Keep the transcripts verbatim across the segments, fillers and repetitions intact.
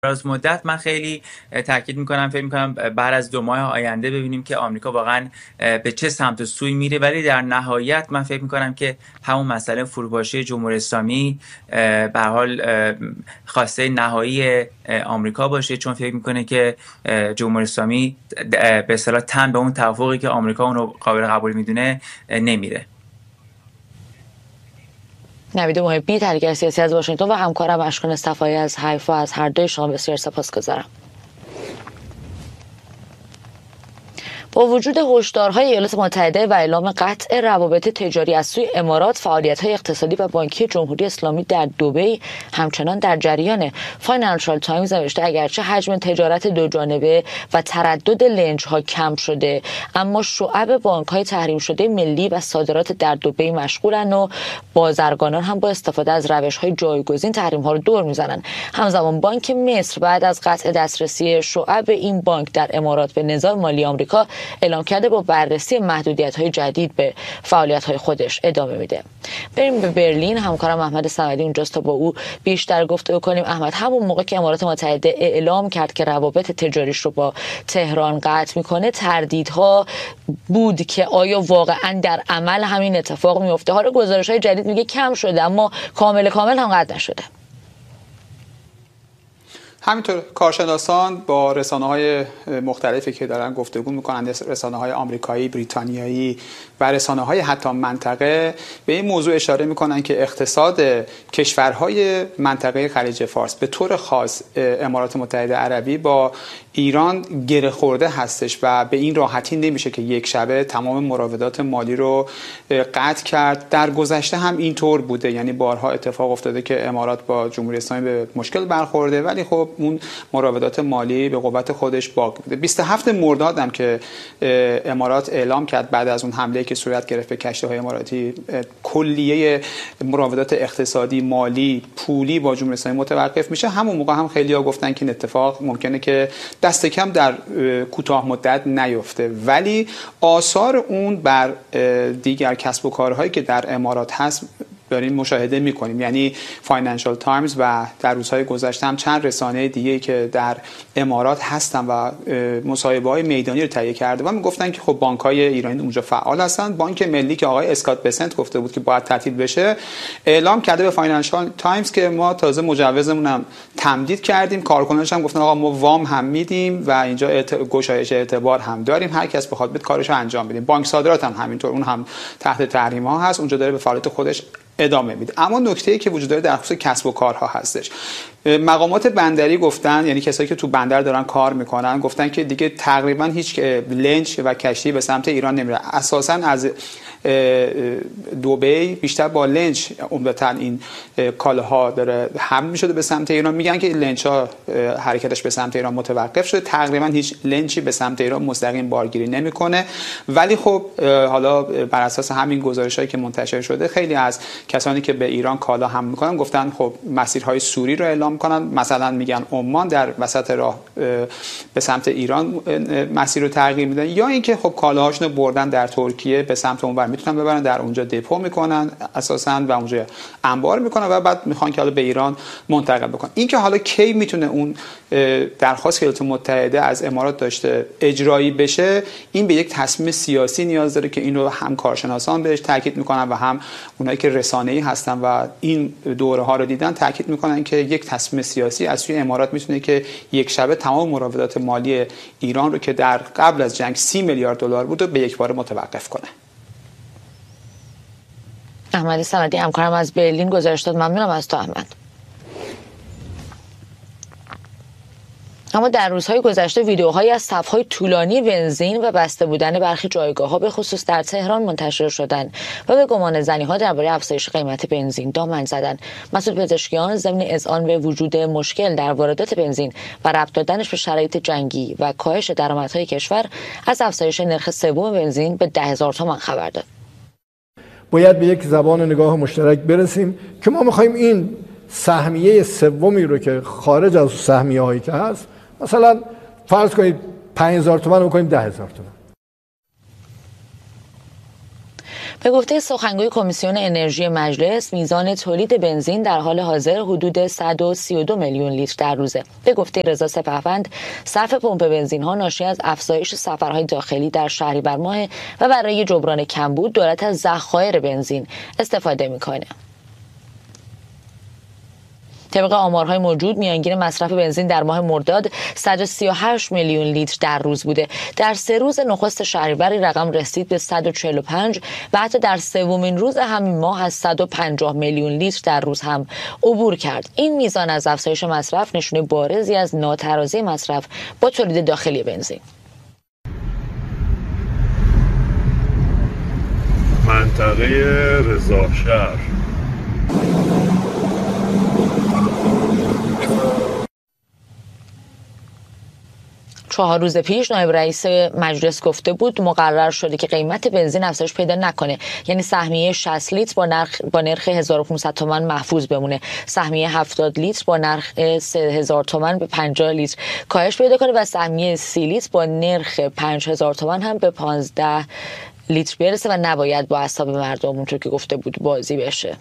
دراز مدت من خیلی تاکید میکنم، فکر میکنم بعد از دو ماه آینده ببینیم که آمریکا واقعا به چه سمت و سوی میره، ولی در نهایت من فکر میکنم که همون مسئله فروپاشی جمهوری اسلامی به هر حال خواسته نهایی آمریکا باشه، چون فکر میکنه که جمهوری اسلامی به اصطلاح تن به اون توافقی که آمریکا اون رو قابل قبول میدونه نمیره. نوید محبی، تحلیلگر سیاسی از واشنگتن و همکارم اشکان صفایی از حیفا، از هر دوی شما بسیار سپاسگزارم. با وجود هشدارهای ایالات متحده و اعلام قطع روابط تجاری از سوی امارات، فعالیت‌های اقتصادی و بانکی جمهوری اسلامی در دبی همچنان در جریانه. فاینانشال تایمز نوشته اگرچه حجم تجارت دو جانبه و تردد لنج‌ها کم شده، اما شعب بانک‌های تحریم شده ملی و صادرات در دبی مشغولن و بازرگانان هم با استفاده از روش‌های جایگزین تحریم‌ها رو دور می‌زنن. همزمان بانک مصر بعد از قطع دسترسی شعب این بانک در امارات به نظام مالی آمریکا اعلام کرده با بررسی محدودیت‌های جدید به فعالیت‌های خودش ادامه میده. بریم به برلین. همکارم احمد صمدی اونجاست تا با او بیشتر گفتگو کنیم. احمد، همون موقع که امارات متحده اعلام کرد که روابط تجاریش رو با تهران قطع میکنه، تردیدها بود که آیا واقعا در عمل همین اتفاق میفته. حالا گزارش‌های جدید میگه کم شده، اما کامل کامل هم قطع نشده. همینطور کارشناسان با رسانه‌های مختلفی که دارن گفتگو میکنن، رسانه‌های آمریکایی، بریتانیایی و رسانه‌های حتی منطقه، به این موضوع اشاره میکنن که اقتصاد کشورهای منطقه خلیج فارس به طور خاص امارات متحده عربی با ایران گره خورده هستش و به این راحتی نمیشه که یک شبه تمام مراودات مالی رو قطع کرد. در گذشته هم اینطور بوده، یعنی بارها اتفاق افتاده که امارات با جمهوری اسلامی به مشکل برخورده، ولی خب اون مراودات مالی به قوت خودش باقی بوده. بیست و هفتم مرداد هم که امارات اعلام کرد بعد از اون حمله که صورت گرفت به کشتی‌های اماراتی، کلیه مراودات اقتصادی، مالی، پولی با جمهوری اسلامی متوقف میشه. همون موقع هم خیلی‌ها گفتن که این اتفاق ممکنه که دست کم در کوتاه مدت نیفته، ولی آثار اون بر دیگر کسب و کارهایی که در امارات هست داریم مشاهده میکنیم. یعنی فاینانشال تایمز و در روزهای گذشته هم چند رسانه دیگه که در امارات هستن و مصاحبه‌های میدانی رو تهیه کرده و میگفتن که خب بانک‌های ایرانی اونجا فعال هستن. بانک ملی که آقای اسکات بسنت گفته بود که باید تعطیل بشه، اعلام کرده به فاینانشال تایمز که ما تازه مجوزمون هم تمدید کردیم، کارکنانش هم گفتن آقا ما وام هم میدیم و اینجا اعت... گشایش اعتبار هم داریم، هر کس بخواد بده کارش رو انجام بدیم. بانک صادرات هم همینطور، اون هم تحت تحریم ها هست، اونجا داره به فعالیت خودش ادامه میده. اما نکته‌ای که وجود داره در خصوص کسب و کارها هستش. مقامات بندری گفتن، یعنی کسایی که تو بندر دارن کار میکنن، گفتن که دیگه تقریبا هیچ لنج و کشتی به سمت ایران نمیره. اساساً از دبی بیشتر با لنج عمدتاً این کالاها داره حمل میشده به سمت ایران. میگن که لنج ها حرکتش به سمت ایران متوقف شده، تقریبا هیچ لنجی به سمت ایران مستقیم بارگیری نمیکنه. ولی خب حالا بر اساس همین گزارشایی که منتشر شده، خیلی از کسانی که به ایران کالا حمل میکنن گفتن خب مسیرهای سوری رو اعلام کنن، مثلا میگن عمان در وسط راه به سمت ایران مسیر رو تغییر میدن، یا اینکه خب کالاهاشون رو بردن در ترکیه به سمت اونور میتونن ببرن، در اونجا دپو میکنن اساسا و اونجا انبار میکنن و بعد میخوان که حالا به ایران منتقل بکنن. این که حالا کی میتونه اون درخواست که ایالات متحده از امارات داشته اجرایی بشه، این به یک تصمیم سیاسی نیاز داره که این رو هم کارشناسان بهش تاکید میکنن و هم اونایی که رسانه‌ای هستن و این دوره ها رو دیدن تاکید میکنن که یک تصمیم سیاسی از سوی امارات میتونه که یک شبه تمام مراودات مالی ایران رو که در قبل از جنگ سی میلیارد دلار بود به یک بار متوقف کنه. احمد صمدی همکارم از برلین گزارش داد. ممنونم از تو احمد. اما در روزهای گذشته ویدیوهایی از صف‌های طولانی بنزین و بسته بودن برخی جایگاه‌ها به خصوص در تهران منتشر شدند و به گمان زنی‌ها درباره افزایش قیمت بنزین دامن زدند. مسعود پزشکیان ضمن اذعان به وجود مشکل در واردات بنزین و ربط دادنش به شرایط جنگی و کاهش درآمدهای کشور، از افزایش نرخ سوم بنزین به ده هزار تومان خبر داد. باید به یک زبان نگاه مشترک برسیم که ما می‌خوایم این سهمیه سومی رو که خارج از سهمیه‌هایی که هست، مثلا فرض کنید پنج هزار تومان رو کنیم ده هزار تومان. به گفته سخنگوی کمیسیون انرژی مجلس، میزان تولید بنزین در حال حاضر حدود صد و سی و دو میلیون لیتر در روزه. به گفته رضا سپهوند، صرف پمپ بنزین ها ناشی از افزایش سفرهای داخلی در شهریور ماه و برای جبران کمبود دولت از ذخایر بنزین استفاده میکنه. طبق آمارهای موجود میانگین مصرف بنزین در ماه مرداد صد و سی و هشت میلیون لیتر در روز بوده. در سه روز نخست شهریور رقم رسید به صد و چهل و پنج و حتی در سومین روز همین ماه از صد و پنجاه میلیون لیتر در روز هم عبور کرد. این میزان از افزایش مصرف نشونه بارزی از ناترازی مصرف با تولید داخلی بنزین. منطقه رضاشهر چهار روز پیش نایب رئیس مجلس گفته بود مقرر شده که قیمت بنزین افزایش پیدا نکنه، یعنی سهمیه شصت لیتر با نرخ با نرخ هزار و پانصد تومان محفوظ بمونه، سهمیه هفتاد لیتر با نرخ سه هزار تومان به پنجاه لیتر کاهش پیدا کنه و سهمیه سی لیتر با نرخ پنج هزار تومان هم به پانزده لیتر برسه و نباید با اعصاب مردم اونطور که گفته بود بازی بشه.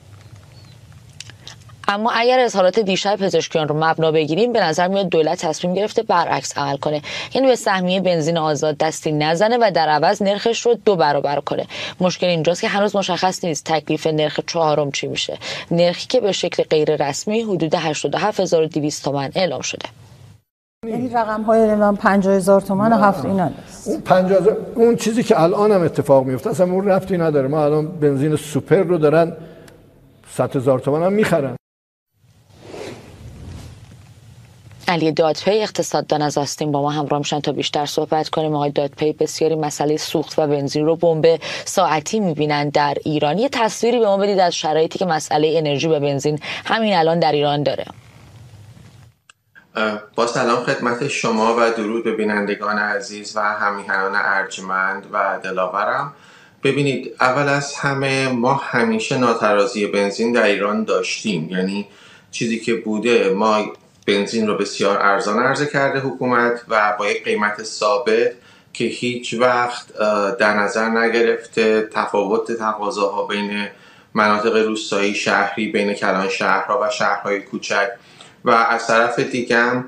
اما اگر اظهارات دیشب پزشکیان رو مبنا بگیریم، به نظر میاد دولت تصمیم گرفته برعکس عمل کنه، یعنی به سهمیه بنزین آزاد دستی نزنه و در عوض نرخش رو دو برابر کنه. مشکل اینجاست که هنوز مشخص نیست تکلیف نرخ چهارم چی میشه، نرخی که به شکل غیر رسمی حدود هشتاد و هفت هزار و دویست تومان اعلام شده. یعنی رقم های نمیدونم پنجاه هزار تومان و هفت اینا نیست. اون پنجاه هزار اون چیزی که الان هم اتفاق میفته اصلا اون ربطی نداره. ما الان بنزین سوپر رو دارن صد هزار تومان هم میخرن. علی دادپی اقتصاددان از آستین با ما همراه میشن تا بیشتر صحبت کنیم. آقای دادپی، بسیاری مسئله سوخت و بنزین رو بمب ساعتی میبینن در ایران. یه تصویری به ما بدید از شرایطی که مسئله انرژی و بنزین همین الان در ایران داره. با سلام خدمت شما و درود به بینندگان عزیز و همیهنان ارجمند و دلاورم. ببینید، اول از همه ما همیشه ناترازی بنزین در ایران داشتیم، یعنی چیزی که بوده ما بنزین رو بسیار ارزان عرضه کرده حکومت و با یک قیمت ثابت که هیچ وقت در نظر نگرفته تفاوت تقاضاها بین مناطق روستایی شهری، بین کلان شهرها و شهرهای کوچک و از طرف دیگه هم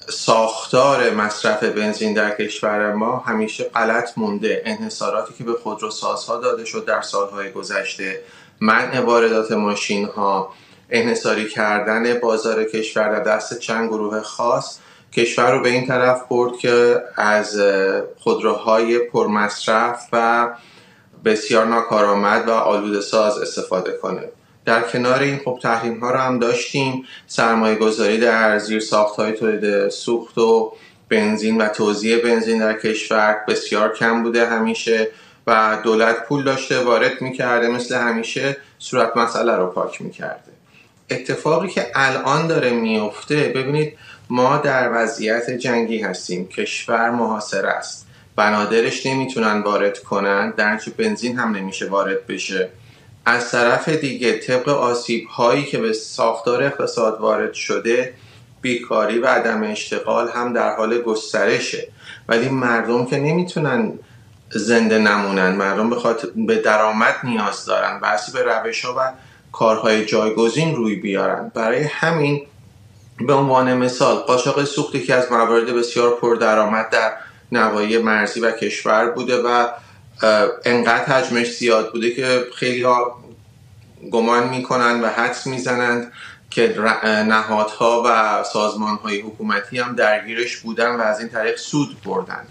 ساختار مصرف بنزین در کشور ما همیشه غلط مونده. انحصاراتی که به خودروسازها داده شد در سالهای گذشته، منع واردات ماشین‌ها، انحصاری کردن بازار کشور در دست چند گروه خاص، کشور رو به این طرف برد که از خودروهای پرمصرف و بسیار ناکارآمد و آلوده ساز استفاده کنه. در کنار این خب تحریم ها رو هم داشتیم، سرمایه گذاری در زیر ساخت‌های تولید سوخت و بنزین و توزیع بنزین در کشور بسیار کم بوده همیشه و دولت پول داشته وارد میکرده، مثل همیشه صورت مسئله رو پاک میکرده. اتفاقی که الان داره میفته، ببینید ما در وضعیت جنگی هستیم، کشور محاصره است، بنادرش نمیتونن وارد کنن، درنچه بنزین هم نمیشه وارد بشه. از طرف دیگه طبق آسیب هایی که به ساختار اقتصاد وارد شده، بیکاری و عدم اشتغال هم در حال گسترشه، ولی مردم که نمیتونن زنده نمونن، مردم به خاطر به درآمد نیاز دارن، بحثی به روش ها و کارهای جایگزین روی بیارن. برای همین به عنوان مثال قاچاق سوخت که از موارد بسیار پردرآمد در نواحی مرزی و کشور بوده و انقدر حجمش زیاد بوده که خیلی ها گمان میکنن و حدس میزنند که نهادها و سازمانهای حکومتی هم درگیرش بودن و از این طریق سود بردن.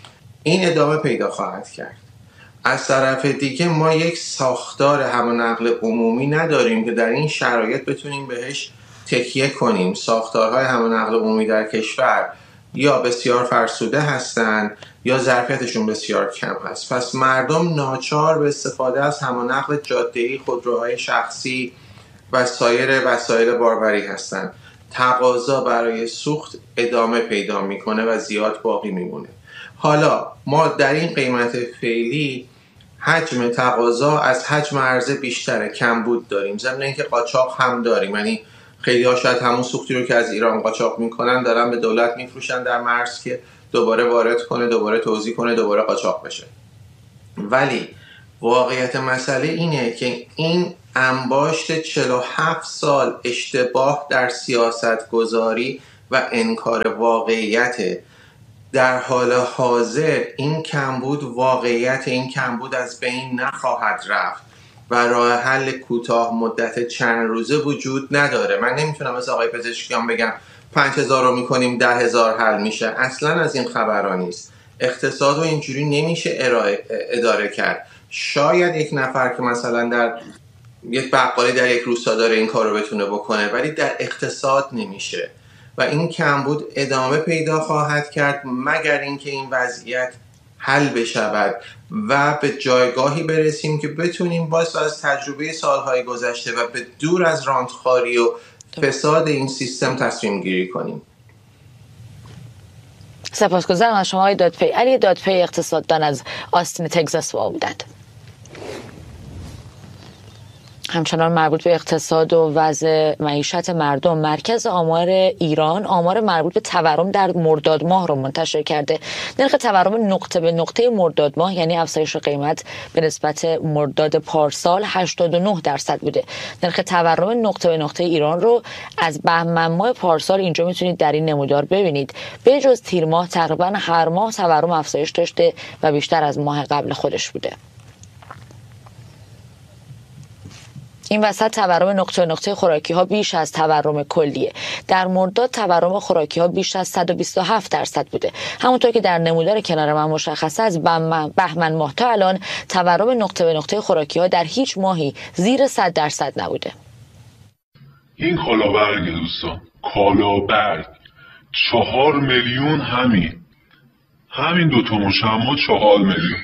این ادامه پیدا خواهد کرد. از طرف دیگه ما یک ساختار حمل و نقل عمومی نداریم که در این شرایط بتونیم بهش تکیه کنیم. ساختارهای حمل و نقل عمومی در کشور یا بسیار فرسوده هستند یا ظرفیتشون بسیار کم هست. پس مردم ناچار به استفاده از حمل و نقل جاده‌ای، خودروهای شخصی و سایر وسایل باربری هستند. تقاضا برای سوخت ادامه پیدا میکنه و زیاد باقی میمونه. حالا ما در این قیمت فعلی حجم تقاضا از حجم عرضه بیشتره، کمبود داریم، ضمن اینکه قاچاق هم داریم، یعنی خیلی ها شاید همون سوختی رو که از ایران قاچاق میکنن دارن به دولت میفروشن در مرز که دوباره وارد کنه، دوباره توزیع کنه، دوباره قاچاق بشه. ولی واقعیت مسئله اینه که این انباشت چهل و هفت سال اشتباه در سیاست گذاری و انکار واقعیت. در حال حاضر این کمبود، واقعیت این کمبود از بین نخواهد رفت و راه حل کوتاه مدت چند روزه وجود نداره. من نمیتونم مثل آقای پزشکیان بگم پنج هزار رو میکنیم ده هزار حل میشه. اصلا از این خبرها نیست. اقتصاد رو اینجوری نمیشه اداره کرد. شاید یک نفر که مثلا در یک بقالی در یک روستا داره این کار رو بتونه بکنه، ولی در اقتصاد نمیشه و این کمبود ادامه پیدا خواهد کرد مگر اینکه این وضعیت حل بشود و به جایگاهی برسیم که بتونیم باز از تجربه سالهای گذشته و به دور از رانتخواری و فساد این سیستم تصمیم گیری کنیم. سپاسگزارم از شما آقای دادپی. علی دادپی، اقتصاددان از آستین تگزاس با بودند. همچنان مربوط به اقتصاد و وضع معیشت مردم، مرکز آمار ایران آمار مربوط به تورم در مرداد ماه رو منتشر کرده. نرخ تورم نقطه به نقطه مرداد ماه، یعنی افزایش قیمت به نسبت مرداد پارسال، هشتاد و نه درصد بوده. نرخ تورم نقطه به نقطه ایران رو از بهمن ماه پارسال اینجا میتونید در این نمودار ببینید. به جز تیر ماه تقریبا هر ماه تورم افزایش داشته و بیشتر از ماه قبل خودش بوده. این وسط تورم نقطه نقطه خوراکی ها بیش از تورم کلیه. در مرداد تورم خوراکی ها بیش از صد و بیست و هفت درصد بوده. همونطور که در نمودار کنار من مشخصه، از بهمن ماه تا الان تورم نقطه به نقطه خوراکی ها در هیچ ماهی زیر صد درصد نبوده. این کالابرگ دوستان، کالابرگ چهار میلیون، همین همین دوتا مشمع چهار میلیون.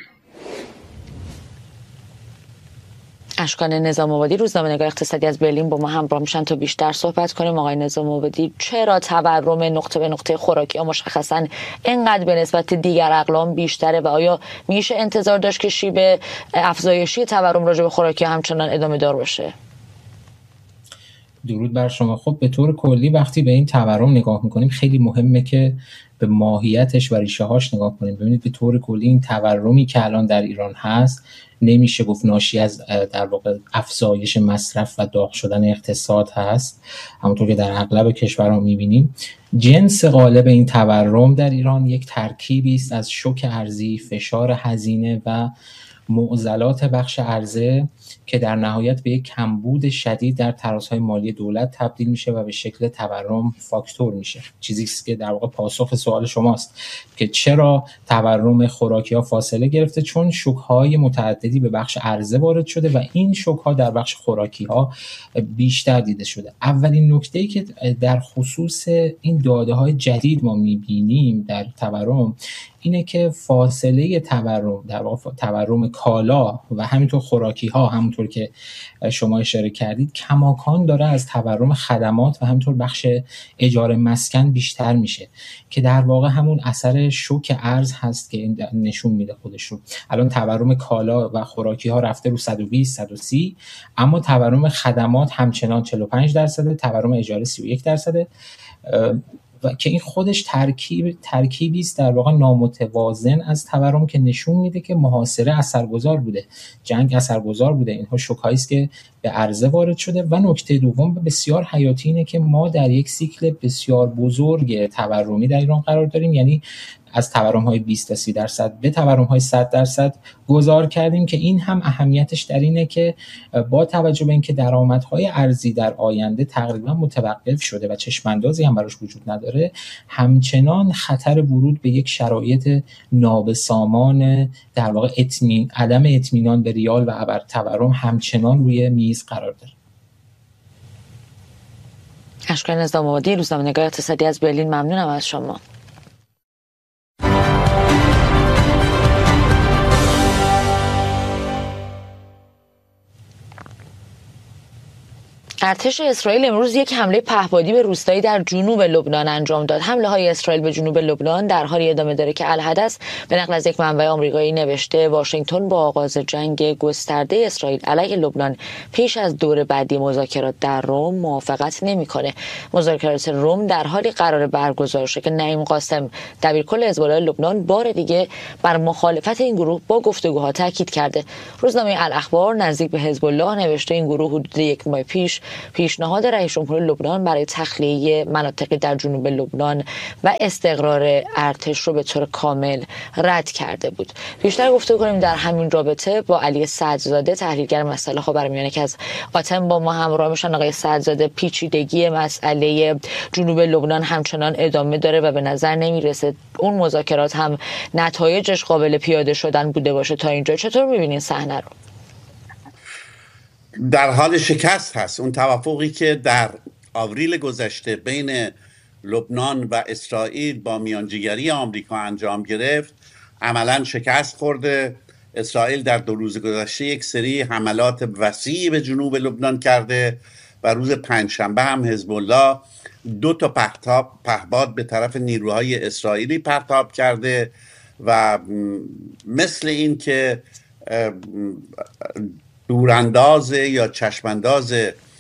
اشکان نظام آبادی، روزنامه‌نگار اقتصادی از برلین با ما همراه میشن تا بیشتر صحبت کنیم. آقای نظام آبادی، چرا تورم نقطه به نقطه خوراکی ها مشخصاً اینقدر به نسبت دیگر اقلام بیشتره و آیا میشه انتظار داشت که شیب افزایشی تورم راجع به خوراکی ها همچنان ادامه دار باشه؟ درود بر شما. خب به طور کلی وقتی به این تورم نگاه میکنیم خیلی مهمه که به ماهیتش و ریشه هاش نگاه کنیم. ببینید به طور کلی این تورمی که الان در ایران هست نمیشه گفت ناشی از در واقع افزایش مصرف و داغ شدن اقتصاد هست. همونطور که در اغلب کشورها میبینیم، جنس غالب این تورم در ایران یک ترکیبی است از شوک ارزی، فشار هزینه و معضلات بخش عرضه که در نهایت به یک کمبود شدید در ترازهای مالی دولت تبدیل میشه و به شکل تورم فاکتور میشه. چیزی که در واقع پاسخ سوال شماست که چرا تورم خوراکی ها فاصله گرفته، چون شوک های متعددی به بخش عرضه وارد شده و این شوک ها در بخش خوراکی ها بیشتر دیده شده. اولین نکته‌ای که در خصوص این داده های جدید ما میبینیم در تورم اینه که فاصله تورم در واقع تورم کالا و همینطور خوراکی ها، همونطور که شما اشاره کردید، کماکان داره از تورم خدمات و همینطور بخش اجاره مسکن بیشتر میشه که در واقع همون اثر شوک ارز هست که نشون میده خودش رو. الان تورم کالا و خوراکی ها رفته رو صد و بیست صد و سی، اما تورم خدمات همچنان چهل و پنج درصد، تورم اجاره سی و یک درصد، و که این خودش ترکیب ترکیبی است در واقع نامتوازن از تورم که نشون میده که محاصره اثرگذار بوده، جنگ اثرگذار بوده. اینها شوکایی است که به عرضه وارد شده. و نکته دوم بسیار حیاتی اینه که ما در یک سیکل بسیار بزرگ تورمی در ایران قرار داریم، یعنی از تورم‌های بیست تا سی درصد به تورم‌های صد درصد گذار کردیم که این هم اهمیتش در اینه که با توجه به اینکه درآمدهای ارزی در آینده تقریبا متوقف شده و چشم‌اندازی هم براش وجود نداره، همچنان خطر ورود به یک شرایط نابسامان در واقع اطمینان عدم اطمینان به ریال و ابر تورم همچنان روی میز قرار داره. اشکان نظام آبادی، روزنامه‌نگار اقتصادی از برلین، ممنونم از شما. ارتش اسرائیل امروز یک حمله پهپادی به روستایی در جنوب لبنان انجام داد. حمله های اسرائیل به جنوب لبنان در حالی ادامه داره که الحدث به نقل از یک منبع آمریکایی نوشته واشنگتن با آغاز جنگ گسترده اسرائیل علیه لبنان پیش از دور بعدی مذاکرات در روم موافقت نمیکنه. مذاکرات روم در حالی قرار برگزار شه که نعیم قاسم دبیرکل حزب الله لبنان بار دیگه بر مخالفت این گروه با گفتگوها تاکید کرده. روزنامه الاخبار نزدیک به حزب الله نوشته این گروه حدود یک ماه پیش پیشنهاد رئیس جمهور لبنان برای تخلیه مناطقی در جنوب لبنان و استقرار ارتش رو به طور کامل رد کرده بود. بیشتر گفتگو کنیم در همین رابطه با علی سعدزاده، تحلیلگر مسائل خاورمیانه که از آتن با ما همراه میشن. آقای سعدزاده، پیچیدگی مسئله جنوب لبنان همچنان ادامه داره و به نظر نمیرسه اون مذاکرات هم نتایجش قابل پیاده شدن بوده باشه تا اینجا. چطور میبینین صحنه رو؟ در حال شکست هست. اون توافقی که در آوریل گذشته بین لبنان و اسرائیل با میانجیگری آمریکا انجام گرفت عملاً شکست خورده. اسرائیل در دو روز گذشته یک سری حملات وسیعی به جنوب لبنان کرده و روز پنجشنبه هم حزب الله دو تا پهتاب پهباد به طرف نیروهای اسرائیلی پرتاب کرده و مثل این که دورانداز یا چشمانداز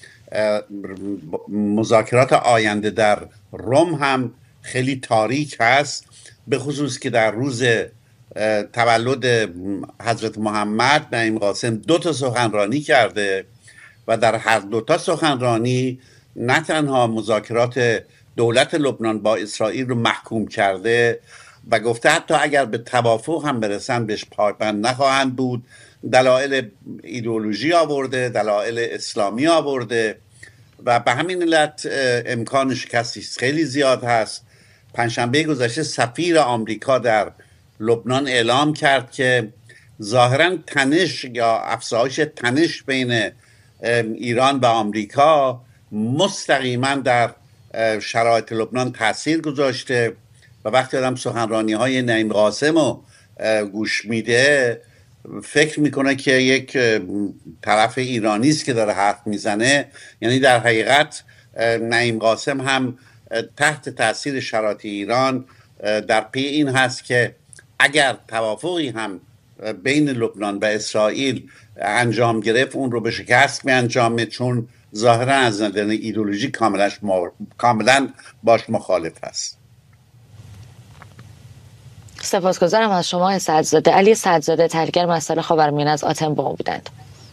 مذاکرات آینده در روم هم خیلی تاریک هست، به خصوص که در روز تولد حضرت محمد نعیم قاسم دو تا سخنرانی کرده و در هر دو تا سخنرانی نه تنها مذاکرات دولت لبنان با اسرائیل رو محکوم کرده و گفته حتی اگر به توافق هم برسن بهش پایبند نخواهند بود. دلایل ایدئولوژی آورده، دلایل اسلامی آورده و به همین علت امکان شکستی خیلی زیاد هست. پنجشنبه گذشته سفیر آمریکا در لبنان اعلام کرد که ظاهراً تنش یا افزایش تنش بین ایران و آمریکا مستقیما در شرایط لبنان تاثیر گذاشته و وقتی آدم سخنرانی های نعیم قاسم رو گوش میده فکر میکنه که یک طرف ایرانی است که داره حرف میزنه. یعنی در حقیقت نعیم قاسم هم تحت تاثیر شرایط ایران در پی این هست که اگر توافقی هم بین لبنان و اسرائیل انجام گرفت اون رو به شکست می انجامه، چون ظاهرا از نظر ایدئولوژی کاملا باش مخالف هست. سپاسگزارم از شما سعدزاده. علی سعدزاده، تحلیلگر مسائل خاورمیانه از آتن با ما بودند.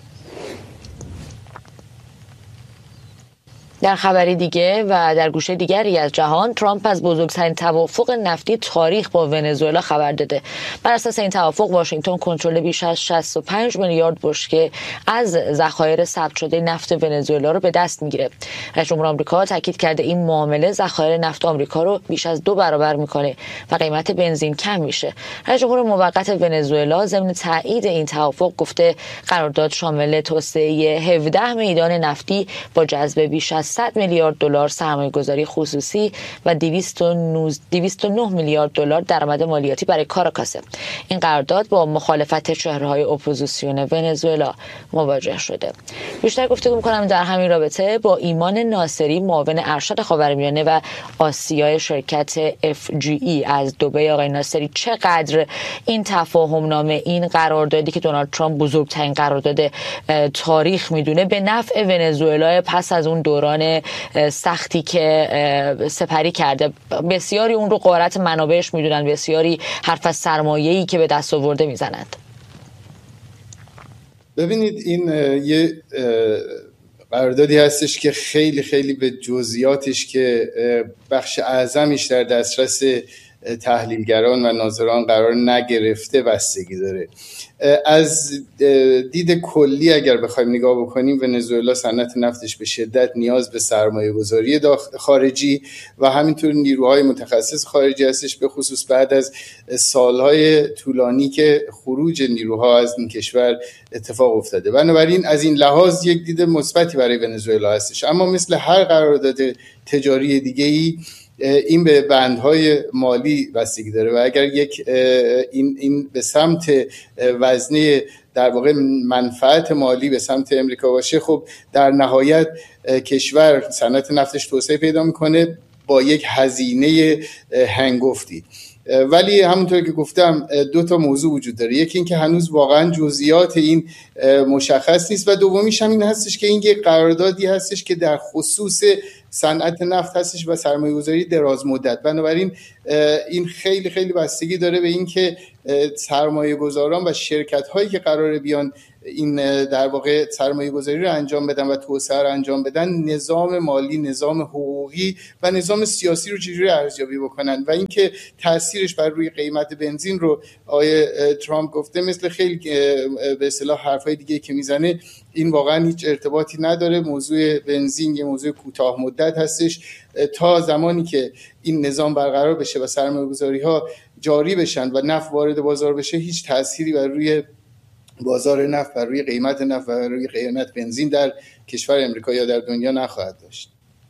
در خبری دیگه و در گوشه دیگری از جهان، ترامپ از بزرگترین توافق نفتی تاریخ با ونزوئلا خبر داده. بر اساس این توافق واشنگتن کنترل بیش از شصت و پنج میلیارد بشکه از ذخایر ثبت شده نفت ونزوئلا رو به دست میگیره. رئیس جمهور آمریکا تاکید کرده این معامله ذخایر نفت آمریکا رو بیش از دو برابر میکنه و قیمت بنزین کم میشه. رئیس جمهور موقت ونزوئلا ضمن تایید این توافق گفته قرارداد شامل توسعه هفده میدان نفتی با جذب بیش از صد میلیارد دلار سرمایه‌گذاری خصوصی و دویست و نه میلیارد دلار درآمد مالیاتی برای کاراکاسه. این قرارداد با مخالفت چهره‌های اپوزیسیون ونزوئلا مواجه شده. بیشتر گفتگو می‌کنم در همین رابطه با ایمان ناصری، معاون ارشد خاورمیانه و آسیای شرکت اف جی ای از دبی. آقای ناصری، چقدر این تفاهم نامه، این قراردادی که دونالد ترامپ بزرگترین قرارداد تاریخ میدونه به نفع ونزوئلا پس از اون دوران سختی که سپری کرده؟ بسیاری اون رو غارت منابعش میدونن، بسیاری حرف از سرمایه‌ای که به دست آورده میزنند. ببینید این یه قراردادی هستش که خیلی خیلی به جزئیاتش که بخش اعظمیش در دسترس تحلیلگران و ناظران قرار نگرفته بستگی داره. از دید کلی اگر بخوایم نگاه بکنیم، ونزوئلا صنعت نفتش به شدت نیاز به سرمایه گذاری خارجی و همینطور نیروهای متخصص خارجی هستش، به خصوص بعد از سالهای طولانی که خروج نیروها از این کشور اتفاق افتاده. بنابراین از این لحاظ یک دید مثبتی برای ونزوئلا هستش. اما مثل هر قرارداد تجاری دیگه‌ای این به بندهای مالی بستگی داره و اگر یک این این به سمت وزنه در واقع منفعت مالی به سمت امریکا باشه، خب در نهایت کشور صنعت نفتش توسعه پیدا میکنه با یک هزینه هنگفتی. ولی همونطور که گفتم دو تا موضوع وجود داره. یکی این که هنوز واقعا جزئیات این مشخص نیست و دومیش هم این هستش که این یک قراردادی هستش که در خصوص صنعت نفت هستش و سرمایه‌گذاری دراز مدت. بنابراین این خیلی خیلی بستگی داره به این که سرمایه‌گذاران و شرکت‌هایی که قراره بیان این در واقع سرمایه گذاری رو انجام بدن و توسعه رو انجام بدن، نظام مالی، نظام حقوقی و نظام سیاسی رو چجوری ارزیابی بکنن و اینکه تاثیرش بر روی قیمت بنزین رو آقای ترامپ گفته مثل خیلی به اصطلاح حرفای دیگه که میزنه این واقعا هیچ ارتباطی نداره. موضوع بنزین یه موضوع کوتاه مدت هستش. تا زمانی که این نظام برقرار بشه و سرمایه گذاری ها جاری بشن و نفت وارد بازار بشه، هیچ تأثیری بر روی بازار نفت، بر روی قیمت نفت و بر روی قیمت بنزین در کشور امریکا یا در دنیا نخواهد داشت.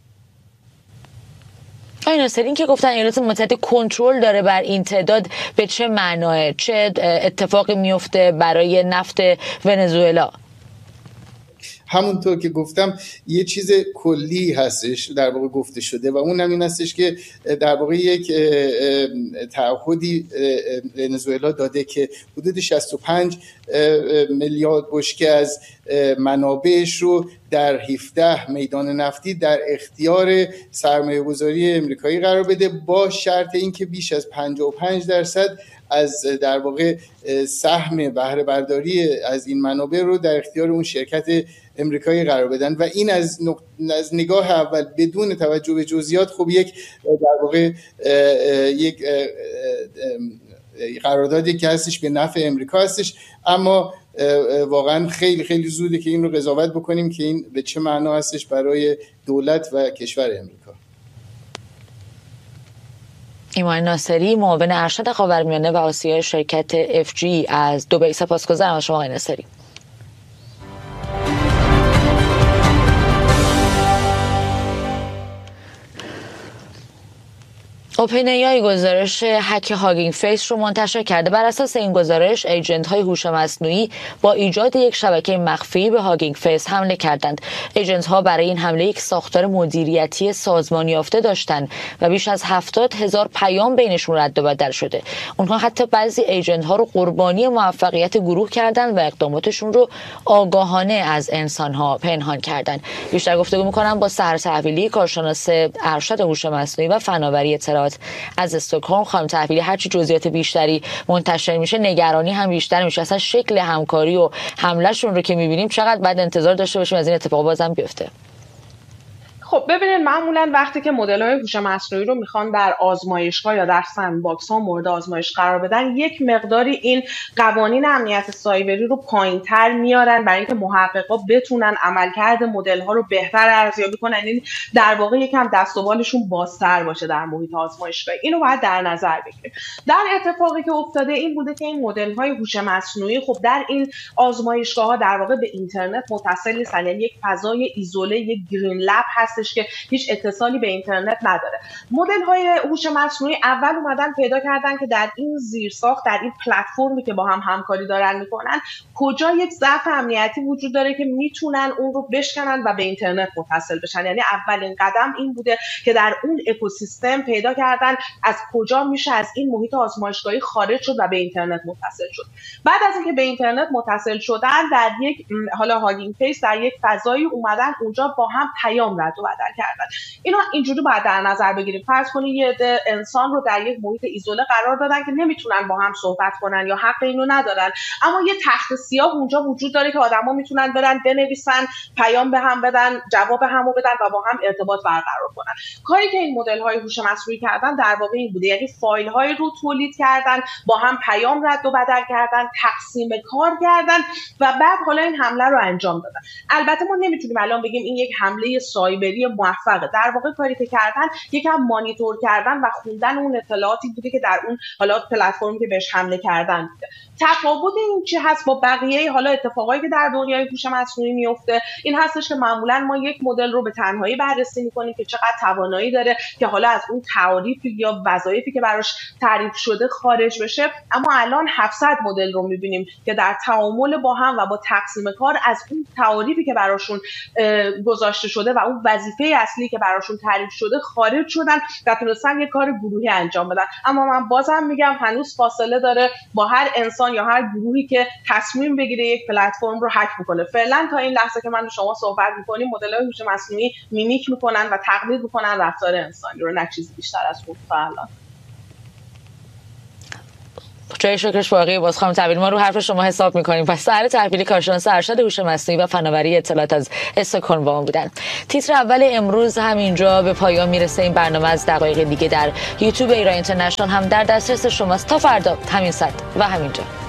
آقای ناصری، این که گفتن ایالات متحده کنترل داره بر این تعداد به چه معناه؟ چه اتفاقی میفته برای نفت ونزوئلا؟ همونطور که گفتم یه چیز کلی هستش در واقع گفته شده و اون هم این هستش که در واقع یک تعهدی ونزوئلا داده که حدود شصت و پنج میلیارد بشکه از منابعش رو در هفده میدان نفتی در اختیار سرمایه‌گذاری امریکایی قرار بده، با شرط اینکه بیش از پنجاه و پنج درصد از در واقع سهم بهره برداری از این منابع رو در اختیار اون شرکت امریکایی قرار بدن و این از, از نگاه اول بدون توجه به جزئیات خب یک در واقع یک قراردادی که هستش به نفع امریکا هستش، اما واقعا خیلی خیلی زوده که این رو قضاوت بکنیم که این به چه معنا هستش برای دولت و کشور امریکا. ایمان ناصری، معاون ارشد خاورمیانه و آسیا شرکت اف جی از دبی، سپاسگزارم از شما آقای ناصری. اوپن ای آی گزارش هک هاگینگ فیس رو منتشر کرده. بر اساس این گزارش ایجنت های هوش مصنوعی با ایجاد یک شبکه مخفی به هاگینگ فیس حمله کردند. ایجنت ها برای این حمله یک ساختار مدیریتی سازمانی یافته داشتند و بیش از هفتاد هزار پیام بینشون رد و بدل شده. اونها حتی بعضی ایجنت ها رو قربانی موفقیت گروه کردند و اقداماتشون رو آگاهانه از انسان ها پنهان کردند. بیشتر گفتگو می‌کنم با سحر تحویلی، کارشناس ارشد هوش مصنوعی و فناوری اطلاعات از استکهلم. خانم تحویلی، هرچی جزئیات بیشتری منتشر میشه نگرانی هم بیشتر میشه. اصلا شکل همکاری و حملهشون رو که میبینیم چقدر بعد انتظار داشته باشیم از این اتفاق بازم بیفته؟ خب ببینید، معمولا وقتی که مدل‌های هوش مصنوعی رو میخوان در آزمایشگاه یا در سندباکس ها مورد آزمایش قرار بدن، یک مقداری این قوانین امنیت سایبری رو پایین‌تر میارن برای اینکه محققا بتونن عملکرد مدل‌ها رو بهتر ارزیابی کنن. این در واقع یکم دست و بالشون بازتر باشه در محیط آزمایشگاهی. اینو باید در نظر بگیریم. در اتفاقی که افتاده این بوده که این مدل‌های هوش مصنوعی خب در این آزمایشگاه‌ها در واقع به اینترنت متصل نیستن، یعنی یک فضای ایزوله، یک گرین لب هست که هیچ اتصالی به اینترنت نداره. مدل های هوش مصنوعی اول اومدن پیدا کردن که در این زیرساخت، در این پلتفرمی که با هم همکاری دارن میکنن، کجا یک ضعف امنیتی وجود داره که میتونن اون رو بشکنن و به اینترنت متصل بشن. یعنی اولین قدم این بوده که در اون اکوسیستم پیدا کردن از کجا میشه از این محیط آزمایشگاهی خارج شد و به اینترنت متصل شد. بعد از اینکه به اینترنت متصل شدن، در یک حالا هاگینگ فیس در یک فضایی اومدن اونجا با هم پیام رد و بدل کردن. اینا اینجوری باید در نظر بگیریم. فرض کنید یه عده انسان رو در یک محیط ایزوله قرار دادن که نمیتونن با هم صحبت کنن یا حق اینو ندارن، اما یه تخت سیاه اونجا وجود داره که آدما میتونن برن بنویسن، پیام به هم بدن، جواب همو بدن و با هم ارتباط برقرار کنن. کاری که این مدل های هوش مصنوعی کردن در واقع این بوده، یعنی فایل های رو تولید کردن، با هم پیام رد و بدل کردن، تقسیم کار کردن و بعد حالا این حمله رو انجام دادن. البته ما نمیتونیم الان بگیم این یک حمله سایبری سایبری موفقه. در واقع کاری که کردن یکم مانیتور کردن و خوندن اون اطلاعاتی بوده که در اون حالا پلتفرمی که بهش حمله کردن بوده. تفاوت این چی هست با بقیه حالا اتفاقایی که در دنیای هوش مصنوعی میفته این هستش که معمولا ما یک مدل رو به تنهایی بررسی میکنیم که چقدر توانایی داره که حالا از اون تعاریف یا وظایفی که براش تعریف شده خارج بشه، اما الان هفتصد مدل رو میبینیم که در تعامل با هم و با تقسیم کار از اون تعاریفی که براشون گذاشته شده و اون وظیفه اصلی که براشون تعریف شده خارج شدن و تونستن یک کار گروهی انجام بدن. اما من بازم میگم هنوز فاصله داره با هر انسان یا هر گروهی که تصمیم بگیره یک پلتفرم رو هک بکنه. فعلا تا این لحظه که من با شما صحبت میکنیم مدل‌های هوش مصنوعی میمیک میکنن و تقلید میکنن رفتار انسانی رو، نه چیزی بیشتر از اون. فعلا جای شکرش باقی. باز خانم تحویلی ما رو حرف شما حساب میکنیم. پس سر تحویلی کارشناس ارشد هوش مصنوعی و فناوری اطلاعات از استکهلم با ما بودن. تیتر اول امروز همینجا به پایان میرسه. این برنامه از دقایق دیگه در یوتیوب ایران اینترنشنال هم در دسترس شماست. تا فردا همین ساعت و همینجا.